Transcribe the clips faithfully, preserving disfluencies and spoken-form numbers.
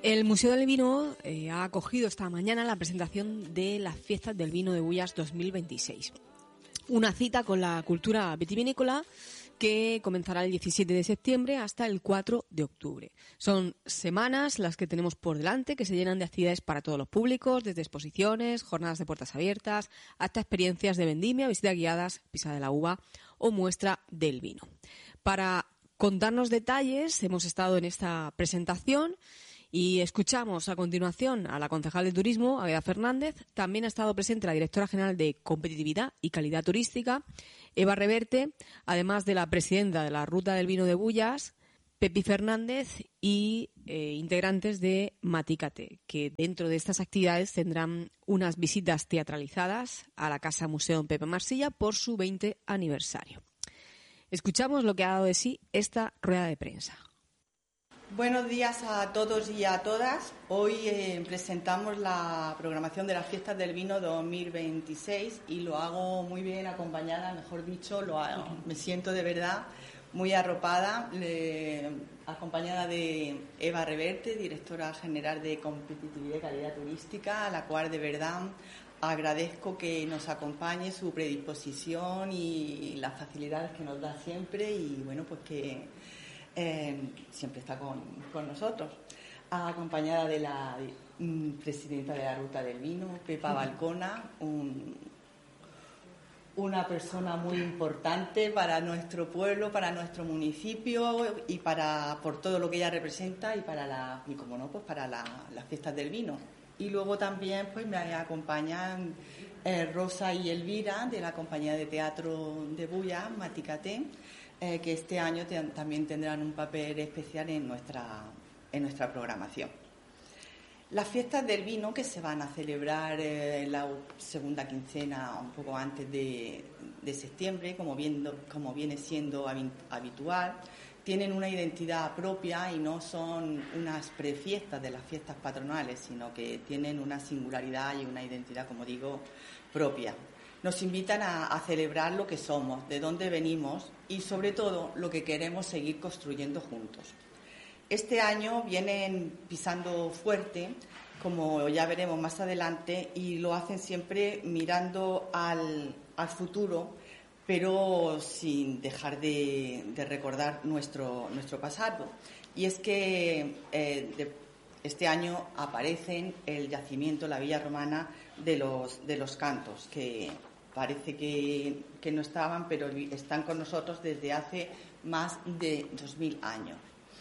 El Museo del Vino eh, ha acogido esta mañana la presentación de las Fiestas del Vino de Bullas dos mil veintiséis. Una cita con la cultura vitivinícola que comenzará el diecisiete de septiembre hasta el cuatro de octubre. Son semanas las que tenemos por delante, que se llenan de actividades para todos los públicos, desde exposiciones, jornadas de puertas abiertas, hasta experiencias de vendimia, visitas guiadas, pisada de la uva o muestra del vino. Para contarnos detalles, hemos estado en esta presentación y escuchamos a continuación a la concejal de Turismo, Águeda Fernández. También ha estado presente la directora general de Competitividad y Calidad Turística, Eva Reverte, además de la presidenta de la Ruta del Vino de Bullas, Pepi Fernández, y eh, integrantes de Maticate, que dentro de estas actividades tendrán unas visitas teatralizadas a la Casa Museo Don Pepe Marsilla por su veinte aniversario. Escuchamos lo que ha dado de sí esta rueda de prensa. Buenos días a todos y a todas. Hoy eh, presentamos la programación de las Fiestas del Vino dos mil veintiséis y lo hago muy bien acompañada, mejor dicho, lo hago, me siento de verdad muy arropada, eh, acompañada de Eva Reverte, directora general de Competitividad y Calidad Turística, a la cual de verdad agradezco que nos acompañe, su predisposición y las facilidades que nos da siempre, y bueno, pues que Eh, siempre está con, con nosotros, acompañada de la um, presidenta de la Ruta del Vino, Pepa Balcona, un, una persona muy importante para nuestro pueblo, para nuestro municipio y para por todo lo que ella representa y para la y como no pues para la, las Fiestas del Vino. Y luego también pues me acompañan eh, Rosa y Elvira de la compañía de teatro de Bullas, Maticate, eh, que este año te, también tendrán un papel especial en nuestra, en nuestra programación. Las Fiestas del Vino, que se van a celebrar eh, la segunda quincena, un poco antes de, de septiembre, como, viendo, como viene siendo habitual, tienen una identidad propia y no son unas prefiestas de las fiestas patronales, sino que tienen una singularidad y una identidad, como digo, propia. Nos invitan a, a celebrar lo que somos, de dónde venimos y, sobre todo, lo que queremos seguir construyendo juntos. Este año vienen pisando fuerte, como ya veremos más adelante, y lo hacen siempre mirando al, al futuro, pero sin dejar de, de recordar nuestro, nuestro pasado. Y es que eh, de, este año aparecen el yacimiento, la Villa Romana de los, de los Cantos, que parece que, que no estaban, pero están con nosotros desde hace más de dos mil años.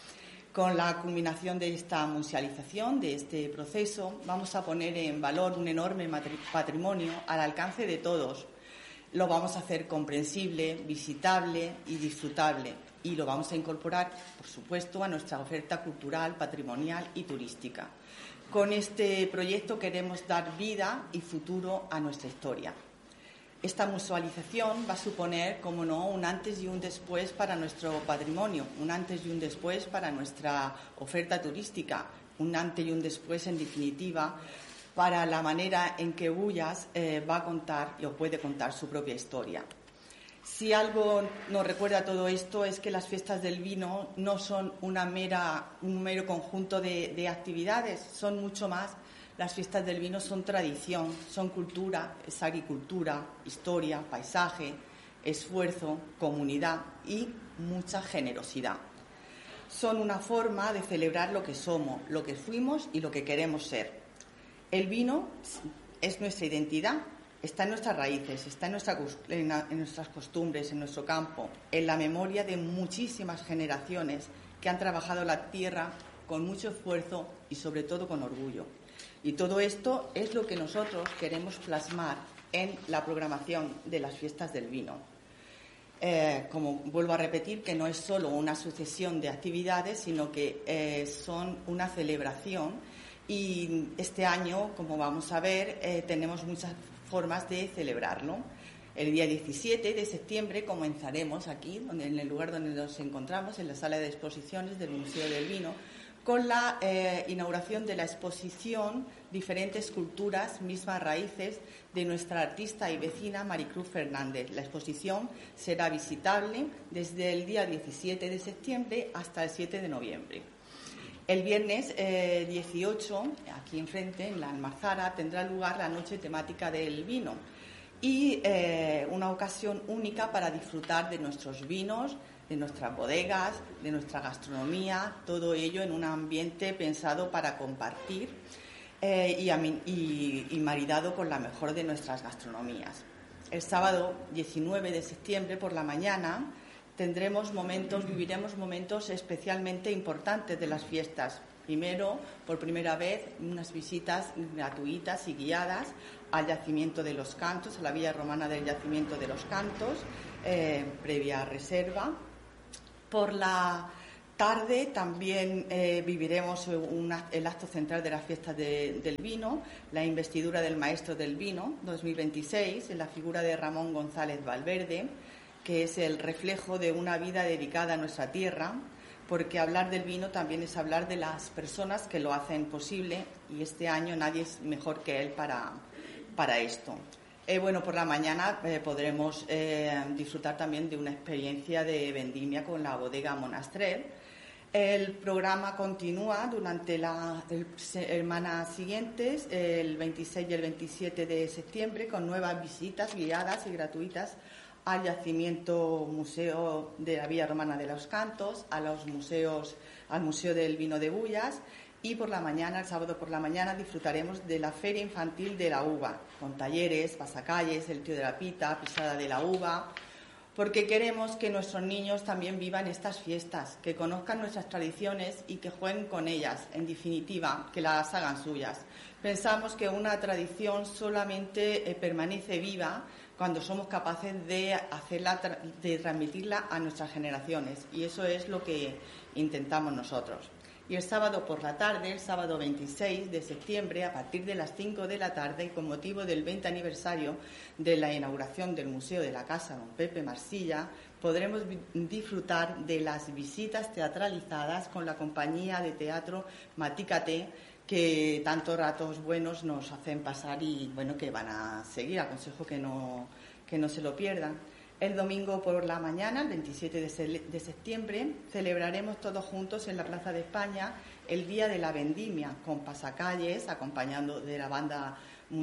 Con la culminación de esta musealización, de este proceso, vamos a poner en valor un enorme patrimonio al alcance de todos. Lo vamos a hacer comprensible, visitable y disfrutable, y lo vamos a incorporar, por supuesto, a nuestra oferta cultural, patrimonial y turística. Con este proyecto queremos dar vida y futuro a nuestra historia. Esta musealización va a suponer, como no, un antes y un después para nuestro patrimonio, un antes y un después para nuestra oferta turística, un antes y un después, en definitiva, para la manera en que Bullas eh, va a contar o puede contar su propia historia. Si algo nos recuerda todo esto es que las Fiestas del Vino no son una mera, un mero conjunto de, de actividades, son mucho más. Las Fiestas del Vino son tradición, son cultura, es agricultura, historia, paisaje, esfuerzo, comunidad y mucha generosidad. Son una forma de celebrar lo que somos, lo que fuimos y lo que queremos ser. El vino es nuestra identidad, está en nuestras raíces, está en, nuestra, en, en nuestras costumbres, en nuestro campo, en la memoria de muchísimas generaciones que han trabajado la tierra con mucho esfuerzo y sobre todo con orgullo. Y todo esto es lo que nosotros queremos plasmar en la programación de las Fiestas del Vino. Eh, como vuelvo a repetir, que no es solo una sucesión de actividades, sino que eh, son una celebración. Y este año, como vamos a ver, eh, tenemos muchas formas de celebrarlo. El día diecisiete de septiembre comenzaremos aquí, donde, en el lugar donde nos encontramos, en la sala de exposiciones del Museo del Vino, con la eh, inauguración de la exposición Diferentes Culturas, Mismas Raíces, de nuestra artista y vecina Maricruz Fernández. La exposición será visitable desde el día diecisiete de septiembre hasta el siete de noviembre. El viernes eh, dieciocho, aquí enfrente, en la Almazara, tendrá lugar la noche temática del vino y eh, una ocasión única para disfrutar de nuestros vinos, de nuestras bodegas, de nuestra gastronomía, todo ello en un ambiente pensado para compartir eh, y, y, y maridado con la mejor de nuestras gastronomías. El sábado diecinueve de septiembre por la mañana tendremos momentos, viviremos momentos especialmente importantes de las fiestas. Primero, por primera vez, unas visitas gratuitas y guiadas al Yacimiento de los Cantos, a la Villa Romana del Yacimiento de los Cantos, eh, previa reserva. Por la tarde también eh, viviremos una, el acto central de las fiestas de, del vino, la investidura del Maestro del Vino dos mil veintiséis, en la figura de Ramón González Valverde, que es el reflejo de una vida dedicada a nuestra tierra, porque hablar del vino también es hablar de las personas que lo hacen posible y este año nadie es mejor que él para, para esto. Eh, bueno, por la mañana eh, podremos eh, disfrutar también de una experiencia de vendimia con la bodega Monastrell. El programa continúa durante las semanas siguientes, el veintiséis y el veintisiete de septiembre, con nuevas visitas guiadas y gratuitas al yacimiento museo de la Villa Romana de los Cantos, a los museos, al Museo del Vino de Bullas, y por la mañana, el sábado por la mañana, disfrutaremos de la Feria Infantil de la Uva, con talleres, pasacalles, el tío de la pita, pisada de la uva, porque queremos que nuestros niños también vivan estas fiestas, que conozcan nuestras tradiciones y que jueguen con ellas, en definitiva, que las hagan suyas. Pensamos que una tradición solamente eh, permanece viva cuando somos capaces de hacerla, de transmitirla a nuestras generaciones, y eso es lo que intentamos nosotros. Y el sábado por la tarde, el sábado veintiséis de septiembre, a partir de las cinco de la tarde, y con motivo del veinte aniversario de la inauguración del Museo de la Casa Don Pepe Marsilla, podremos disfrutar de las visitas teatralizadas con la compañía de teatro Maticate, que tantos ratos buenos nos hacen pasar y bueno, que van a seguir. Aconsejo que no, que no se lo pierdan. El domingo por la mañana, el veintisiete de septiembre, celebraremos todos juntos en la Plaza de España el Día de la Vendimia, con pasacalles, acompañando de la Banda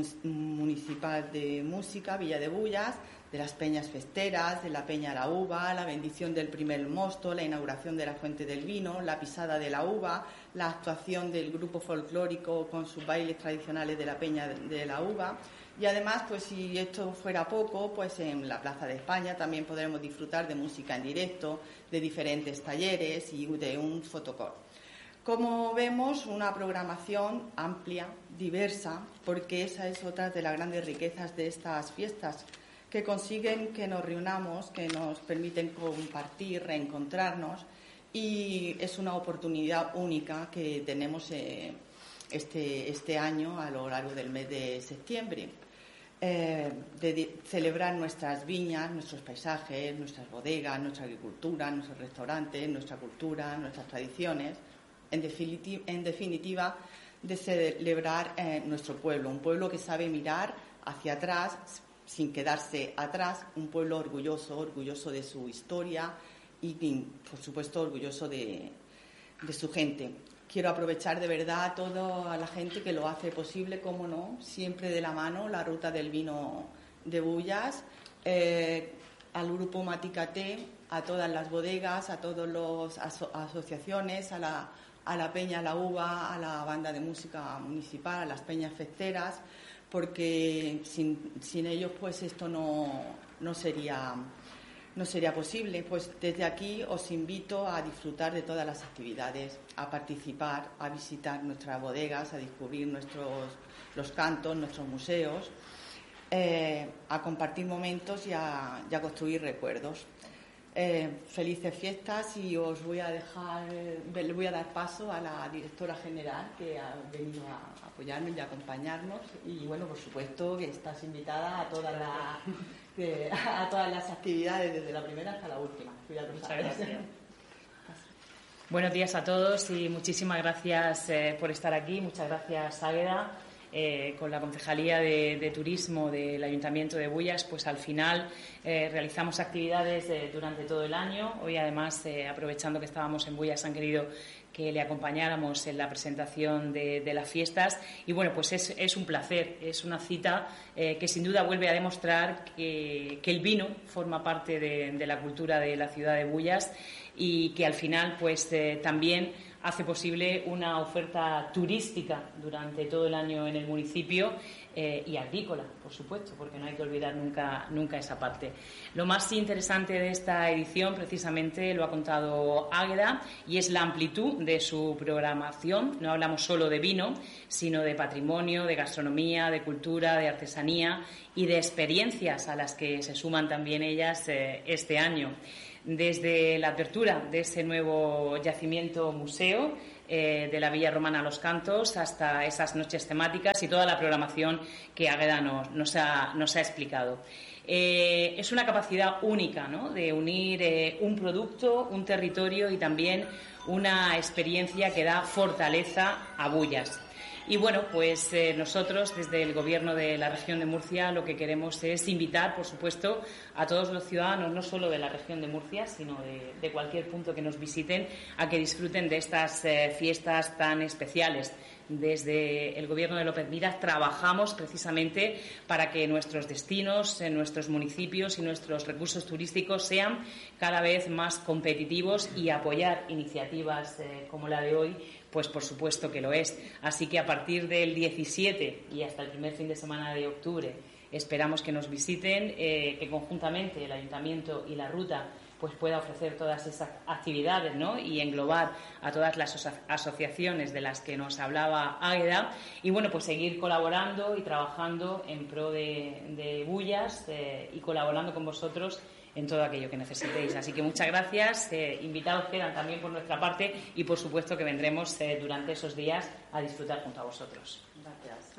Municipal de Música Villa de Bullas, de las Peñas Festeras, de la Peña La Uva, la bendición del primer mosto, la inauguración de la Fuente del Vino, la pisada de la uva, la actuación del grupo folclórico con sus bailes tradicionales de la Peña de la Uva. Y además, pues si esto fuera poco, pues en la Plaza de España también podremos disfrutar de música en directo, de diferentes talleres y de un fotocall. Como vemos, una programación amplia, diversa, porque esa es otra de las grandes riquezas de estas fiestas, que consiguen que nos reunamos, que nos permiten compartir, reencontrarnos, y es una oportunidad única que tenemos eh, este, este año a lo largo del mes de septiembre. Eh, de, de celebrar nuestras viñas, nuestros paisajes, nuestras bodegas, nuestra agricultura, nuestros restaurantes, nuestra cultura, nuestras tradiciones, en definitiva, en definitiva de celebrar eh, nuestro pueblo, un pueblo que sabe mirar hacia atrás sin quedarse atrás, un pueblo orgulloso, orgulloso de su historia y, por supuesto, orgulloso de, de su gente. Quiero aprovechar de verdad a toda la gente que lo hace posible, como no, siempre de la mano, la Ruta del Vino de Bullas, eh, al Grupo Maticate, a todas las bodegas, a todas las aso- asociaciones, a la, a la Peña La Uva, a la Banda de Música Municipal, a las Peñas Festeras, porque sin, sin ellos pues esto no, no sería... no sería posible. Pues desde aquí os invito a disfrutar de todas las actividades, a participar, a visitar nuestras bodegas, a descubrir nuestros los cantos, nuestros museos, eh, a compartir momentos y a, y a construir recuerdos. Eh, felices fiestas, y os voy a dejar, le voy a dar paso a la directora general que ha venido a apoyarnos y a acompañarnos, y bueno, por supuesto que estás invitada a todas las que, a todas las actividades desde la primera hasta la última. Muchas gracias. Buenos días a todos y muchísimas gracias eh, por estar aquí. Muchas gracias, Águeda. Eh, con la Concejalía de, de Turismo del Ayuntamiento de Bullas, pues al final eh, realizamos actividades eh, durante todo el año. Hoy, además, eh, aprovechando que estábamos en Bullas, han querido que le acompañáramos en la presentación de, de las fiestas. Y bueno, pues es, es un placer, es una cita eh, que sin duda vuelve a demostrar que, que el vino forma parte de, de la cultura de la ciudad de Bullas y que al final pues eh, también hace posible una oferta turística durante todo el año en el municipio eh, y agrícola, por supuesto, porque no hay que olvidar nunca, nunca esa parte. Lo más interesante de esta edición, precisamente, lo ha contado Águeda, y es la amplitud de su programación. No hablamos solo de vino, sino de patrimonio, de gastronomía, de cultura, de artesanía y de experiencias a las que se suman también ellas eh, este año. Desde la apertura de ese nuevo yacimiento museo eh, de la Villa Romana Los Cantos hasta esas noches temáticas y toda la programación que Águeda nos, nos, ha, nos ha explicado. Eh, es una capacidad única, ¿no?, de unir eh, un producto, un territorio y también una experiencia que da fortaleza a Bullas. Y bueno, pues eh, nosotros desde el Gobierno de la región de Murcia lo que queremos es invitar, por supuesto, a todos los ciudadanos, no solo de la región de Murcia, sino de, de cualquier punto que nos visiten, a que disfruten de estas eh, fiestas tan especiales. Desde el Gobierno de López Miras trabajamos precisamente para que nuestros destinos, en nuestros municipios y nuestros recursos turísticos sean cada vez más competitivos y apoyar iniciativas eh, como la de hoy, pues por supuesto que lo es. Así que a partir del diecisiete y hasta el primer fin de semana de octubre esperamos que nos visiten, eh, que conjuntamente el Ayuntamiento y la Ruta pues pueda ofrecer todas esas actividades, ¿no?, y englobar a todas las aso- asociaciones de las que nos hablaba Águeda y bueno, pues seguir colaborando y trabajando en pro de, de Bullas eh, y colaborando con vosotros en todo aquello que necesitéis. Así que muchas gracias, eh, invitados quedan también por nuestra parte y por supuesto que vendremos eh, durante esos días a disfrutar junto a vosotros. Gracias.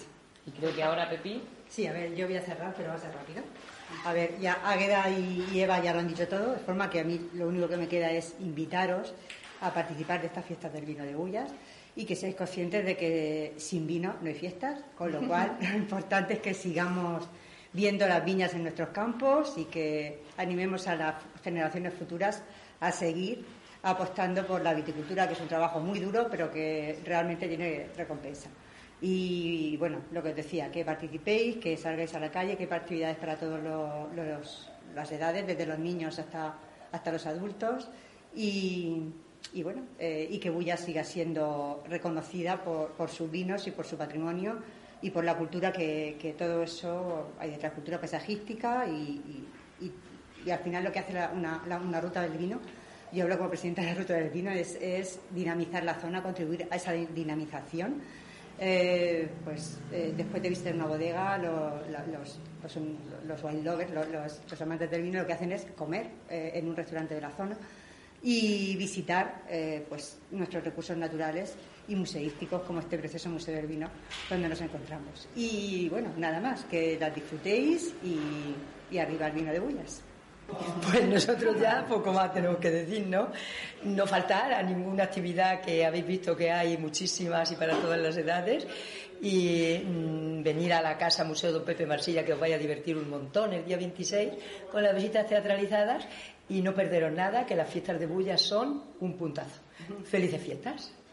Y creo que ahora, Pepi. Sí, a ver, yo voy a cerrar, pero va a ser rápido. A ver, ya Águeda y, y Eva ya lo han dicho todo, de forma que a mí lo único que me queda es invitaros a participar de estas fiestas del vino de Bullas y que seáis conscientes de que sin vino no hay fiestas, con lo cual lo importante es que sigamos viendo las viñas en nuestros campos y que animemos a las generaciones futuras a seguir apostando por la viticultura, que es un trabajo muy duro, pero que realmente tiene recompensa. Y bueno, lo que os decía, que participéis, que salgáis a la calle, que hay actividades para todas las edades, desde los niños hasta, hasta los adultos. Y, y bueno, eh, y que Bullas siga siendo reconocida por, por sus vinos y por su patrimonio y por la cultura que, que todo eso hay detrás, cultura paisajística y, y, y, y al final lo que hace la, una, la, una ruta del vino, yo hablo como presidenta de la ruta del vino, es, es dinamizar la zona, contribuir a esa dinamización. Eh, pues eh, después de visitar una bodega, lo, la, los, los, los wine lovers, los, los, los amantes del vino, lo que hacen es comer eh, en un restaurante de la zona y visitar eh, pues nuestros recursos naturales y museísticos como este precioso Museo del Vino donde nos encontramos. Y bueno, nada más, que las disfrutéis y, y arriba el vino de Bullas. Pues nosotros ya poco más tenemos que decir, ¿no? No faltar a ninguna actividad, que habéis visto que hay muchísimas y para todas las edades, y mmm, venir a la Casa Museo Don Pepe Marsilla, que os vaya a divertir un montón el día veintiséis con las visitas teatralizadas, y no perderos nada, que las fiestas de Bullas son un puntazo. Felices fiestas.